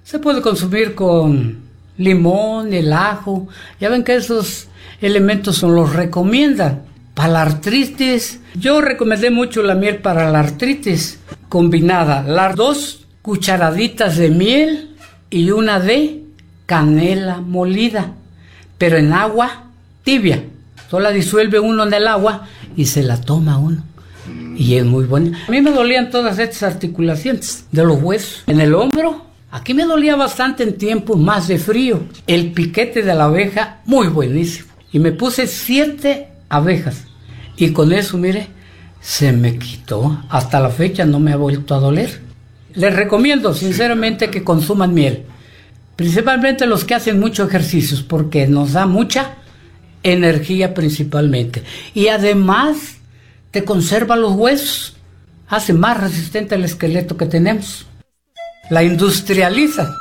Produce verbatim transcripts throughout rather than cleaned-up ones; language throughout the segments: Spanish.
Se puede consumir con limón, el ajo. Ya ven que esos elementos son los recomiendan. Para la artritis, yo recomendé mucho la miel para la artritis combinada. Las dos cucharaditas de miel y una de canela molida, pero en agua tibia. Solo la disuelve uno en el agua y se la toma uno. Y es muy buena. A mí me dolían todas estas articulaciones de los huesos. En el hombro, aquí me dolía bastante en tiempos más de frío. El piquete de la abeja, muy buenísimo. Y me puse siete abejas. Y con eso, mire, se me quitó. Hasta la fecha no me ha vuelto a doler. Les recomiendo sinceramente que consuman miel. Principalmente los que hacen muchos ejercicios, porque nos da mucha energía principalmente. Y además te conserva los huesos. Hace más resistente el esqueleto que tenemos. La industrializa.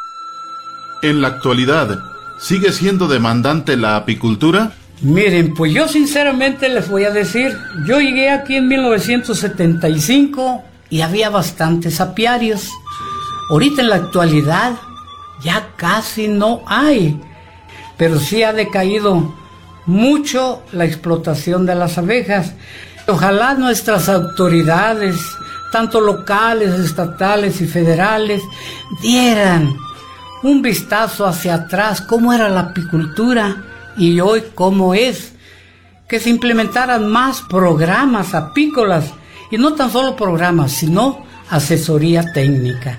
En la actualidad, ¿sigue siendo demandante la apicultura? Miren, pues yo sinceramente les voy a decir, yo llegué aquí en mil novecientos setenta y cinco y había bastantes apiarios. Ahorita en la actualidad ya casi no hay, pero sí ha decaído mucho la explotación de las abejas. Ojalá nuestras autoridades, tanto locales, estatales y federales, dieran un vistazo hacia atrás, cómo era la apicultura y hoy cómo es, que se implementaran más programas apícolas, y no tan solo programas, sino asesoría técnica.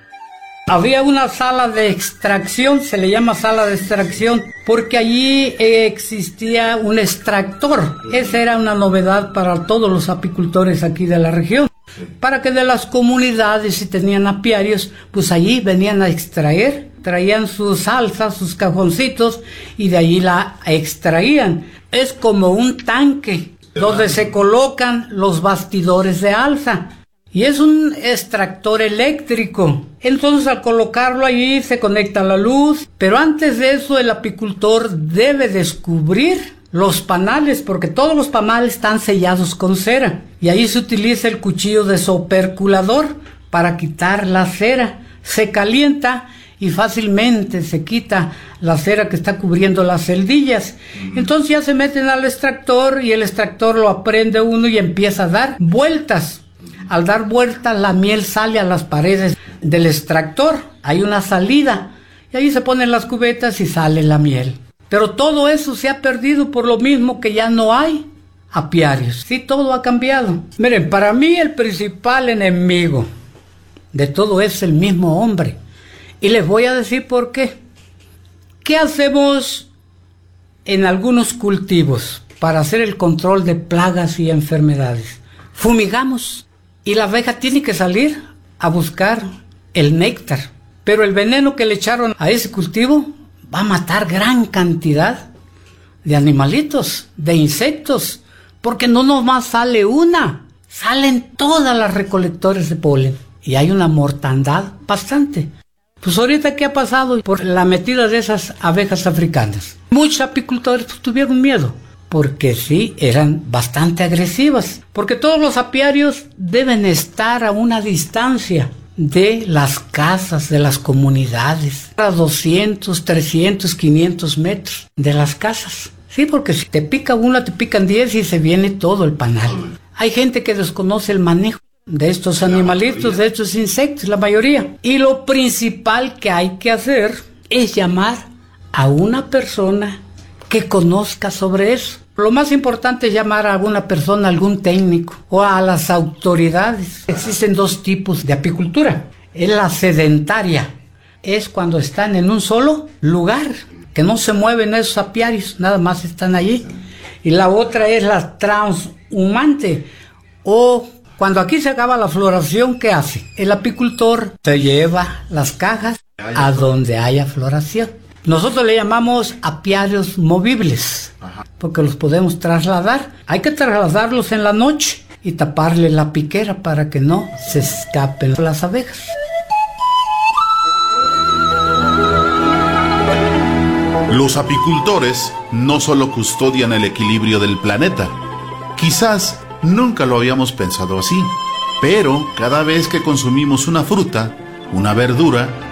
Había una sala de extracción, se le llama sala de extracción, porque allí existía un extractor. Esa era una novedad para todos los apicultores aquí de la región, para que de las comunidades, si tenían apiarios, pues allí venían a extraer, traían sus alzas, sus cajoncitos, y de allí la extraían. Es como un tanque donde se colocan los bastidores de alza. Y es un extractor eléctrico. Entonces al colocarlo allí se conecta la luz. Pero antes de eso el apicultor debe descubrir los panales, porque todos los panales están sellados con cera. Y ahí se utiliza el cuchillo desoperculador para quitar la cera. Se calienta y fácilmente se quita la cera que está cubriendo las celdillas. Entonces ya se meten al extractor y el extractor lo aprende uno y empieza a dar vueltas. Al dar vueltas la miel sale a las paredes del extractor. Hay una salida y ahí se ponen las cubetas y sale la miel. Pero todo eso se ha perdido por lo mismo que ya no hay apiarios. Sí, todo ha cambiado. Miren, para mí el principal enemigo de todo es el mismo hombre. Y les voy a decir por qué. ¿Qué hacemos en algunos cultivos para hacer el control de plagas y enfermedades? Fumigamos. Y la abeja tiene que salir a buscar el néctar. Pero el veneno que le echaron a ese cultivo va a matar gran cantidad de animalitos, de insectos. Porque no nomás sale una, salen todas las recolectores de polen. Y hay una mortandad bastante. Pues ahorita, ¿qué ha pasado? Por la metida de esas abejas africanas. Muchos apicultores pues, tuvieron miedo. Porque sí, eran bastante agresivas. Porque todos los apiarios deben estar a una distancia de las casas, de las comunidades. A doscientos, trescientos, quinientos metros de las casas. Sí, porque si te pica una, te pican diez y se viene todo el panal. Hay gente que desconoce el manejo de estos animalitos, de estos insectos, la mayoría. Y lo principal que hay que hacer es llamar a una persona que conozca sobre eso. Lo más importante es llamar a alguna persona, algún técnico o a las autoridades. Existen dos tipos de apicultura. Es la sedentaria. Es cuando están en un solo lugar, que no se mueven esos apiarios, nada más están allí. Y la otra es la transhumante. O cuando aquí se acaba la floración, ¿qué hace? El apicultor se lleva las cajas a donde haya floración. Nosotros le llamamos apiarios movibles, porque los podemos trasladar. Hay que trasladarlos en la noche y taparle la piquera para que no se escapen las abejas. Los apicultores no solo custodian el equilibrio del planeta. Quizás nunca lo habíamos pensado así, pero cada vez que consumimos una fruta, una verdura,